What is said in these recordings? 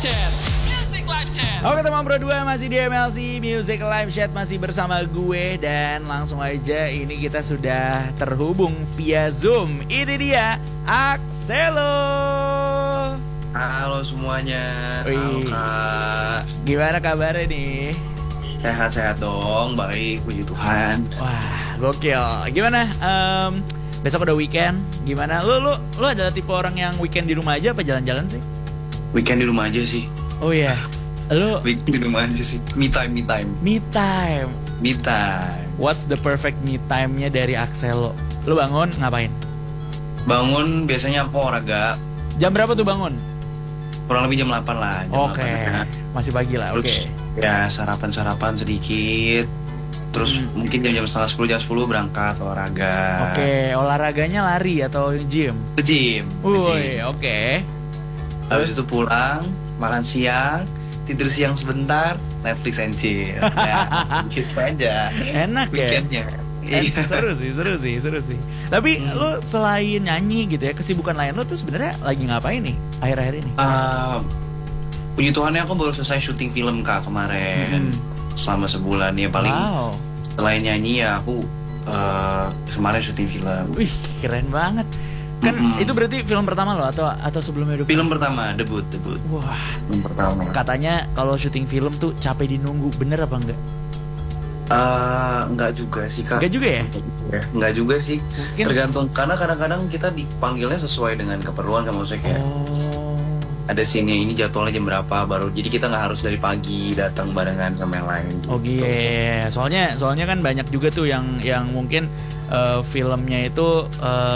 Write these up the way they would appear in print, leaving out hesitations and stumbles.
Chat. Music Live Chat. Oke teman Pro 2 masih di MLC Music Live Chat, masih bersama gue. Dan langsung aja ini kita sudah terhubung via Zoom. Ini dia Axelo. Halo semuanya. Halo Kak. Gimana kabarnya nih? Sehat-sehat dong, baik, puji Tuhan. Wah, gokil. Gimana? Besok udah weekend. Gimana? Lu adalah tipe orang yang weekend di rumah aja apa jalan-jalan sih? Weekend di rumah aja sih. Oh iya. Lu Weekend di rumah aja sih. Me time. me time. Me time. What's the perfect me time-nya dari Axelo? Lu bangun ngapain? Bangun biasanya aku olahraga. Jam berapa tuh bangun? Kurang lebih jam 8 lah. Oke, masih pagi lah. Oke. Terus ya sarapan sedikit. Terus mungkin jam setengah 10, jam 10 berangkat olahraga. Oke, olahraganya lari atau gym? Ke gym. Woi, oke. Habis itu pulang, makan siang, tidur siang sebentar, Netflix and chill. Ya, gitu aja. Enak ya? Weekendnya. Iya. Seru sih. Tapi lu selain nyanyi gitu ya, kesibukan lain lu tuh sebenarnya lagi ngapain nih akhir-akhir ini? Puji Tuhannya aku baru selesai syuting film Kak kemarin. Selama sebulan ya paling. Wow. Selain nyanyi ya aku kemarin syuting film. Wih, keren banget. Kan itu berarti film pertama lo atau sebelumnya udah? Film pertama, debut. Wah. Film pertama. Katanya kalau syuting film tuh capek dinunggu, bener apa enggak? Enggak juga sih Kak. Enggak juga ya? Enggak juga sih. Mungkin. Tergantung, karena kadang-kadang kita dipanggilnya sesuai dengan keperluan kan, maksudnya kayak ada scene ini jadwalnya jam berapa baru, jadi kita nggak harus dari pagi datang barengan sama yang lain gitu. Oh iya, soalnya kan banyak juga tuh yang mungkin filmnya itu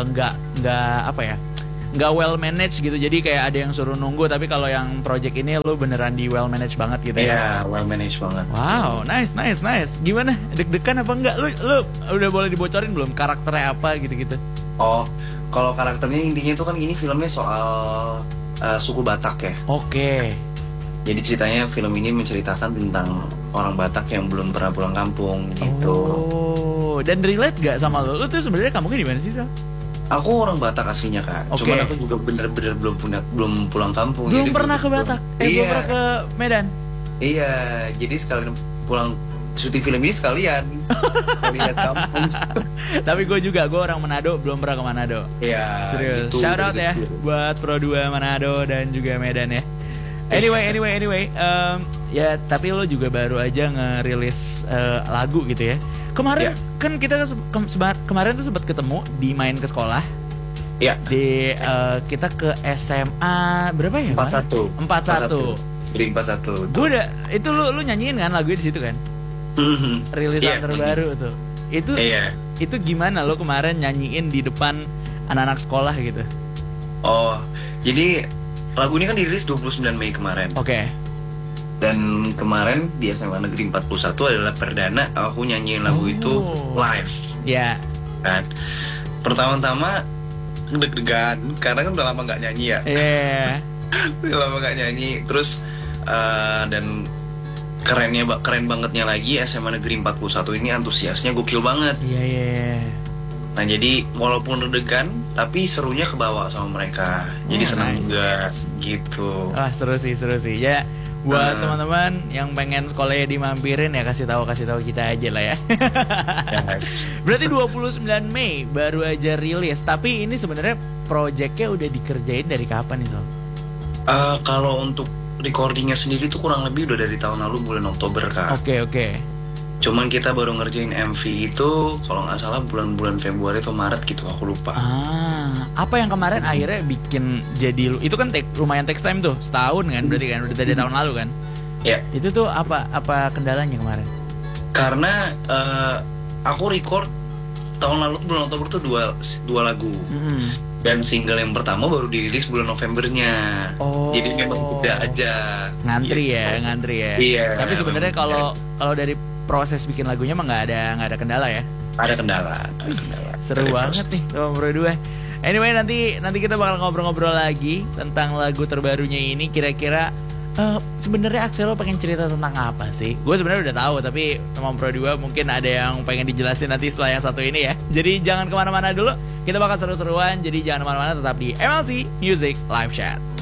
nggak well managed gitu, jadi kayak ada yang suruh nunggu, tapi kalau yang project ini lu beneran di well managed banget gitu ya? Iya, well managed banget. Wow, nice. Gimana, deg-degan apa enggak? Lu udah boleh dibocorin belum karakternya apa gitu-gitu? Oh, kalau karakternya intinya itu kan ini filmnya soal suku Batak ya. Oke. Jadi ceritanya film ini menceritakan tentang orang Batak yang belum pernah pulang kampung gitu. Oh, dan relate gak sama lu? Lu tuh sebenarnya kampungnya di mana sih, Sal? Aku orang Batak aslinya Kak. Oke. Cuman aku juga bener-bener belum pulang kampung. Belum Jadi pernah ke Batak? Belum pernah ke Medan? Iya, jadi sekalian pulang syuting film ini sekalian lihat kampung. Tapi gue orang Manado, belum pernah ke Manado. Iya. Serius. Gitu, Shout out ya gitu. buat Pro 2 Manado dan juga Medan ya. Anyway, ya tapi lo juga baru aja ngerilis lagu gitu ya. Kemarin kan kita kemarin tuh sempat ketemu di main ke sekolah. Iya. Di kita ke SMA berapa ya? 41. Jadi 41. Gue udah itu lu nyanyiin kan lagunya di situ kan? Rilisan terbaru tuh. Itu gimana lo kemarin nyanyiin di depan anak-anak sekolah gitu? Oh, jadi lagu ini kan dirilis 29 Mei kemarin. Oke. Dan kemarin di SMA Negeri 41 adalah perdana aku nyanyiin lagu itu live. Ya. Kan. Pertama-tama deg-degan karena kan udah lama nggak nyanyi ya. Iya. Udah lama nggak nyanyi. Terus dan keren bangetnya lagi SMA Negeri 41 ini antusiasnya gokil banget. Iya. Nah jadi walaupun deg-degan tapi serunya kebawa sama mereka. Jadi senang juga gitu. Wah, seru sih. Ya, buat teman-teman yang pengen sekolahnya dimampirin ya kasih tahu kita aja lah ya. Yes. Berarti 29 Mei baru aja rilis, tapi ini sebenarnya projectnya udah dikerjain dari kapan nih, Sol? Kalau untuk recordingnya sendiri tuh kurang lebih udah dari tahun lalu bulan Oktober Kak. Oke. Cuman kita baru ngerjain MV itu kalau nggak salah bulan Februari atau Maret gitu, aku lupa. Apa yang kemarin akhirnya bikin jadi lu? Itu kan lumayan take time tuh, setahun kan berarti kan, udah dari tahun lalu kan? Ya. Itu tuh apa kendalanya kemarin? Karena aku record tahun lalu bulan Oktober tuh dua lagu. Dan single yang pertama baru dirilis bulan Novembernya. Jadi memang tidak aja ngantri gitu. ya. Iya. Tapi sebenarnya kalau dari proses bikin lagunya mah nggak ada kendala ya? Ada kendala. Seru banget nih Bro 2. Anyway, nanti kita bakal ngobrol-ngobrol lagi tentang lagu terbarunya ini. Kira-kira sebenarnya Axelo pengen cerita tentang apa sih? Gue sebenarnya udah tahu, tapi teman Pro 2 mungkin ada yang pengen dijelasin nanti setelah yang satu ini ya. Jadi jangan kemana-mana dulu, kita bakal seru-seruan. Jadi jangan kemana-mana, tetap di MLC Music Live Chat.